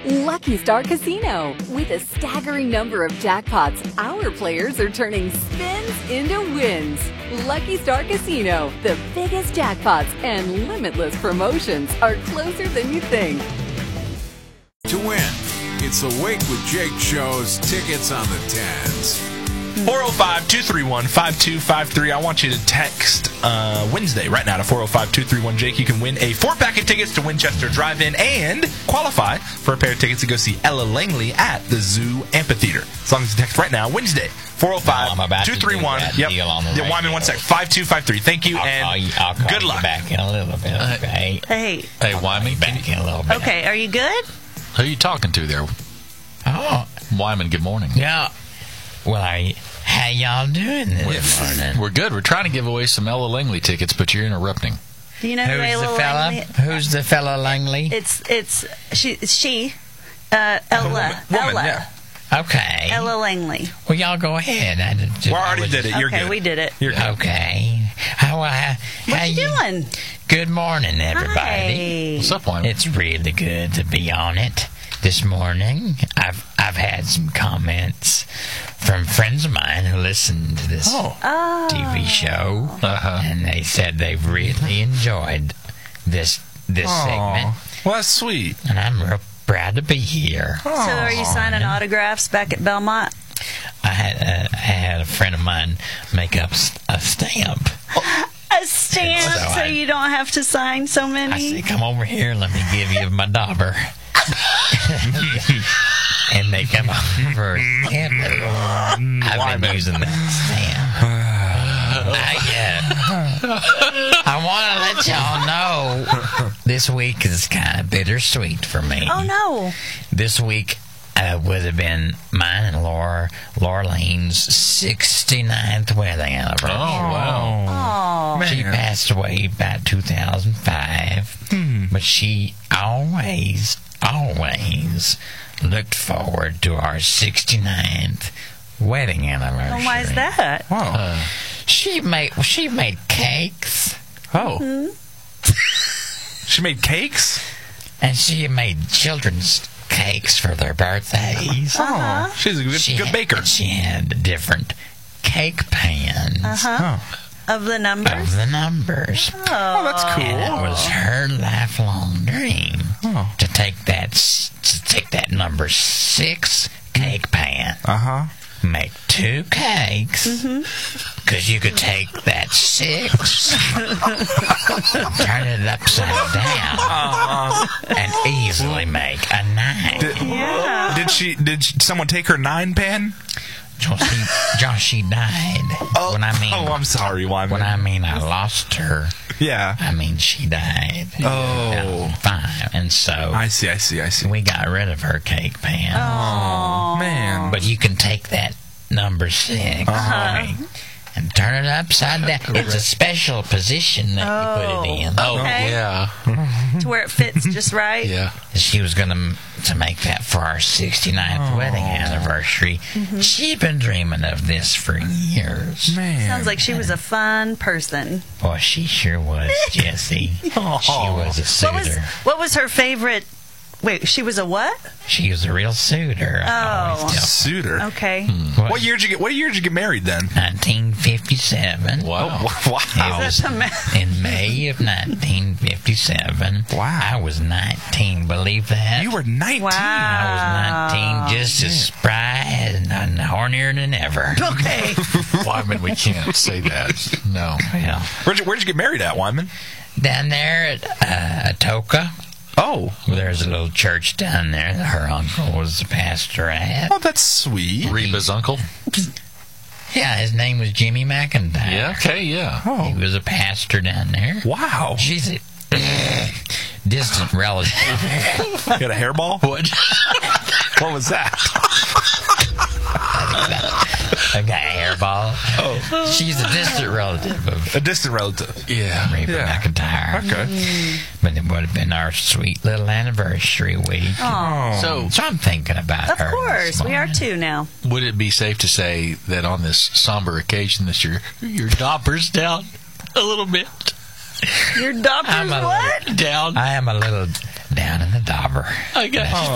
Lucky Star Casino. With a staggering number of jackpots, our players are turning spins into wins. Lucky Star Casino, the biggest jackpots and limitless promotions are closer than you think. To win, it's the Wake with Jake show's tickets on the tens. 405-231-5253. I want you to text Wednesday right now to 405-231-JAKE. You can win a 4-pack of tickets to Winchester Drive-In and qualify for a pair of tickets to go see Ella Langley at the Zoo Amphitheater. As long as you text right now, Wednesday, 405-231. Yep. Yeah, Wyman, 1 sec. 5253. Thank you, and I'll call good you luck. back in a little bit. Okay. Hey, Wyman, Back in a little bit. okay, are you good? who are you talking to there? Oh, Wyman, good morning. yeah. Well, how y'all doing this morning? We're good. We're trying to give away some Ella Langley tickets, but you're interrupting. Do you know who Who's the Ella fella? Langley? Who's the fella Langley? It's she, Ella. Woman, Ella. yeah. Okay. Ella Langley. Well, y'all go ahead. We already did it. You're Okay, good. we did it. You're good. Okay. How What you doing? Good morning, everybody. Hi. What's up, Wyman? It's really good to be on it this morning. I've had some comments from friends of mine who listen to this TV show, and they said they really enjoyed this segment, Well, that's sweet. and I'm real proud to be here. So are you signing autographs back at Belmont? I had a friend of mine make up a stamp. A stamp so you don't have to sign so I many? said, "Come over here, let me give you my dauber." And they come over. I've been using that stamp. I want to let y'all know this week is kind of bittersweet for me. Oh, no. This week would have been mine and Laura Lane's 69th wedding anniversary. Oh, wow. Oh. She passed away about 2005, but she always looked forward to our 69th wedding anniversary. Well, why is that? Wow. She made cakes, Oh. She made cakes? and she made children's cakes for their birthdays. Oh. She's a good baker. She had different cake pans Of the numbers? of the numbers. Oh, that's cool. And it was her lifelong dream to take that number 6 cake pan, make 2 cakes, because you could take that 6, turn it upside down, and easily make a 9. Yeah. Did someone take her 9 pan? She died. When I mean, I'm sorry, Wyman. when I mean I lost her, Yeah. I mean she died. Oh. 5, and so I see. we got rid of her cake pan. Oh, man. But you can take that number 6 and turn it upside down. It's a special position that you put it in. Oh, Okay. yeah. To where it fits just right? Yeah. She was going to make that for our 69th wedding anniversary. She'd been dreaming of this for years. Man. Sounds like she was a fun person. Boy, she sure was, Jessie. She was a suitor. What was her favorite? Wait, she was a what? She was a real suitor. I always tell Suitor. Okay. What year did you get married then? 1957. Wow. Wow. That's a mess. In May of 1957. Wow. I was 19, believe that? You were 19. Wow. I was 19, just as spry and hornier than ever. Okay. Wyman, we can't say that. No. Well, Where'd you get married at, Wyman? down there at Atoka, Oh. there's a little church down there that her uncle was the pastor at. Oh, that's sweet. Reba's uncle? Yeah, his name was Jimmy McIntyre. Yeah, okay, yeah. He was a pastor down there. Wow. She's a distant relative. You got a hairball? What? What was that? I got a hairball. Oh. She's a distant relative of A distant relative. Yeah. Reba Yeah. McIntyre. Okay. But it would have been our sweet little anniversary week. Oh. So, So I'm thinking about Of her. course. We are too now. would it be safe to say that on this somber occasion that your dauber's down a little bit? Your doctor's I'm a what? Down? I am a little down in the dauber. I got you.